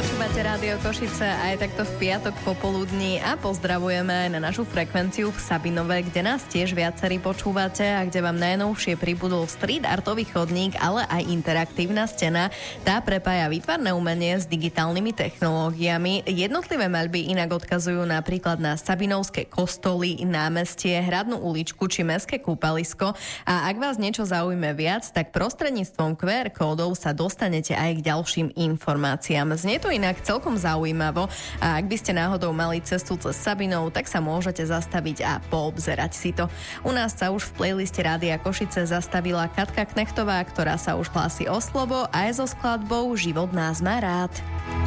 Počúvate Rádio Košice aj takto v piatok popoludní a pozdravujeme aj na našu frekvenciu v Sabinove, kde nás tiež viacerí počúvate a kde vám najnovšie pribudol street artový chodník, ale aj interaktívna scéna. Tá prepája výtvarné umenie s digitálnymi technológiami. Jednotlivé maľby inak odkazujú napríklad na sabinovské kostoly, námestie, hradnú uličku či mestské kúpalisko. A ak vás niečo zaujme viac, tak prostredníctvom QR kódov sa dostanete aj k ďalším informáciám. Znie to inak celkom zaujímavo a ak by ste náhodou mali cestu cez Sabinov, tak sa môžete zastaviť a poobzerať si to. U nás sa už v playliste Rádia Košice zastavila Katka Knechtová, ktorá sa už hlási o slovo aj so skladbou Život nás má rád.